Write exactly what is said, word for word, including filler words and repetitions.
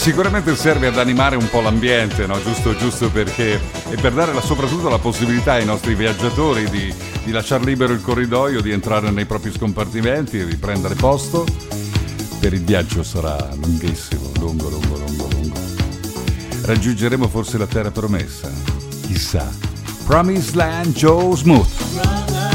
sicuramente serve ad animare un po' l'ambiente, no? Giusto, giusto perché e per dare la, soprattutto la possibilità ai nostri viaggiatori di, di lasciare libero il corridoio, di entrare nei propri scompartimenti, di prendere posto. Per il viaggio sarà lunghissimo, lungo, lungo, lungo, lungo. Raggiungeremo forse la terra promessa, chissà. Promised Land, Joe Smooth.